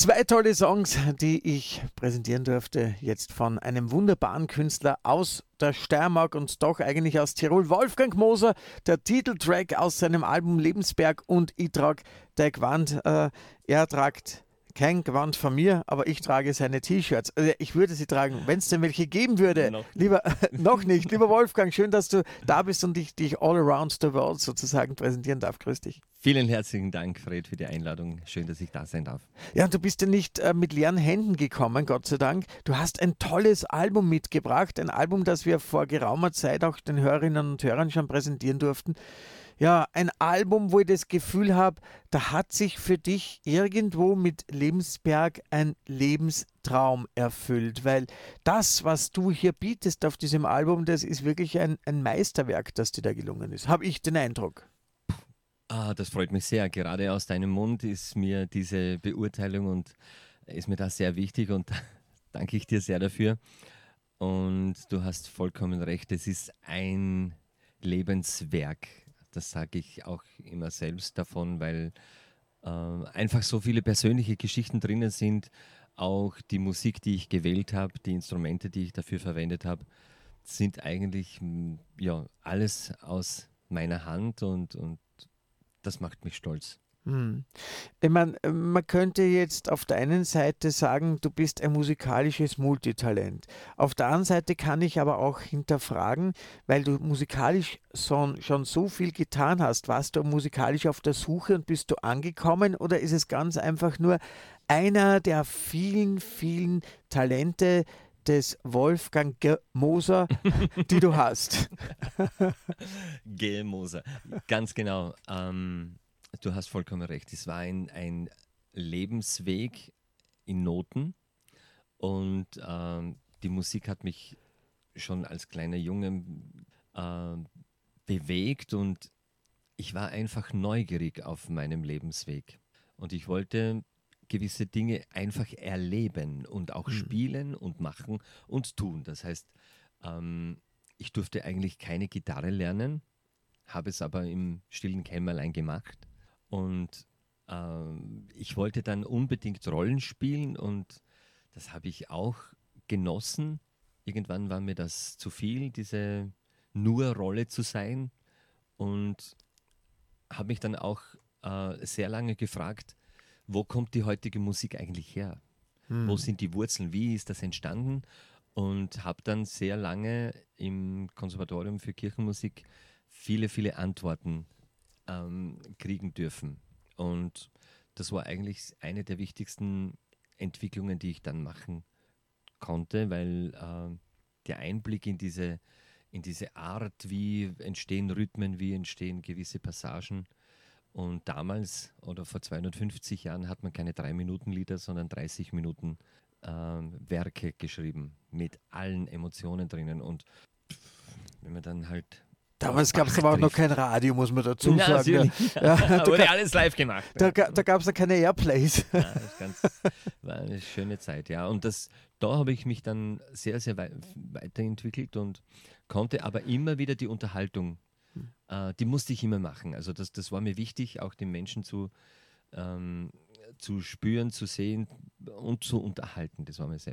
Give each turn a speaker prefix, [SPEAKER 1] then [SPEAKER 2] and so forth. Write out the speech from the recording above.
[SPEAKER 1] Zwei tolle Songs, die ich präsentieren durfte, jetzt von einem wunderbaren Künstler aus der Steiermark und doch eigentlich aus Tirol, Wolfgang Moser, der Titeltrack aus seinem Album Lebensberg und ich trage der Gewand. Er tragt kein Gewand von mir, aber ich trage seine T-Shirts. Also ich würde sie tragen, wenn es denn welche geben würde.
[SPEAKER 2] Noch nicht.
[SPEAKER 1] Lieber, noch nicht. Lieber Wolfgang, schön, dass du da bist und ich dich all around the world sozusagen präsentieren darf. Grüß dich.
[SPEAKER 2] Vielen herzlichen Dank, Fred, für die Einladung. Schön, dass ich da sein darf.
[SPEAKER 1] Ja, und du bist ja nicht mit leeren Händen gekommen, Gott sei Dank. Du hast ein tolles Album mitgebracht, ein Album, das wir vor geraumer Zeit auch den Hörerinnen und Hörern schon präsentieren durften. Ja, ein Album, wo ich das Gefühl habe, da hat sich für dich irgendwo mit Lebensberg ein Lebenstraum erfüllt, weil das, was du hier bietest auf diesem Album, das ist wirklich ein Meisterwerk, das dir da gelungen ist. Habe ich den Eindruck.
[SPEAKER 2] Das freut mich sehr. Gerade aus deinem Mund ist mir diese Beurteilung und ist mir das sehr wichtig und danke ich dir sehr dafür. Und du hast vollkommen recht, es ist ein Lebenswerk. Das sage ich auch immer selbst davon, weil einfach so viele persönliche Geschichten drinnen sind. Auch die Musik, die ich gewählt habe, die Instrumente, die ich dafür verwendet habe, sind eigentlich ja, alles aus meiner Hand und das macht mich stolz.
[SPEAKER 1] Hm. Ich meine, man könnte jetzt auf der einen Seite sagen, du bist ein musikalisches Multitalent. Auf der anderen Seite kann ich aber auch hinterfragen, weil du musikalisch schon so viel getan hast. Warst du musikalisch auf der Suche und bist du angekommen oder ist es ganz einfach nur einer der vielen, vielen Talente des Wolfgang Moser, die du hast?
[SPEAKER 2] G. Moser, ganz genau. Du hast vollkommen recht. Es war ein Lebensweg in Noten und die Musik hat mich schon als kleiner Junge äh, bewegt und ich war einfach neugierig auf meinem Lebensweg. Und ich wollte gewisse Dinge einfach erleben und auch
[SPEAKER 1] Hm.
[SPEAKER 2] spielen und machen und tun. Das heißt, ich durfte eigentlich keine Gitarre lernen, habe es aber im stillen Kämmerlein gemacht. Und ich wollte dann unbedingt Rollen spielen und das habe ich auch genossen. Irgendwann war mir das zu viel, diese nur Rolle zu sein und habe mich dann auch sehr lange gefragt, wo kommt die heutige Musik eigentlich her? Wo
[SPEAKER 1] Hm.
[SPEAKER 2] sind die Wurzeln? Wie ist das entstanden? Und habe dann sehr lange im Konservatorium für Kirchenmusik viele, viele Antworten kriegen dürfen. Und das war eigentlich eine der wichtigsten Entwicklungen, die ich dann machen konnte, weil der Einblick in diese Art, wie entstehen Rhythmen, wie entstehen gewisse Passagen. Und damals oder vor 250 Jahren hat man keine 3-Minuten-Lieder, sondern 30 Minuten Werke geschrieben mit allen Emotionen drinnen. Und wenn man dann halt auf
[SPEAKER 1] Damals gab es
[SPEAKER 2] Bach
[SPEAKER 1] aber auch noch
[SPEAKER 2] trifft.
[SPEAKER 1] kein Radio, muss man dazu
[SPEAKER 2] Na,
[SPEAKER 1] sagen.
[SPEAKER 2] natürlich.
[SPEAKER 1] Ja, da
[SPEAKER 2] Wurde alles live gemacht.
[SPEAKER 1] da gab es ja keine Airplays.
[SPEAKER 2] Ja, war eine schöne Zeit, ja. Und da habe ich mich dann sehr, sehr weiterentwickelt und konnte aber immer wieder die Unterhaltung, die musste ich immer machen. Also das war mir wichtig, auch den Menschen zu spüren, zu sehen und zu unterhalten. Das war mir sehr